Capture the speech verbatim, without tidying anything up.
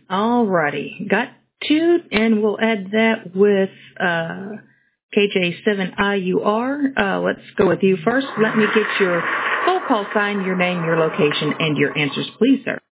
All righty. Got two, and we'll add that with uh, K J seven I U R. Uh, let's go with you first. Let me get your full call sign, your name, your location, and your answers, please, sir.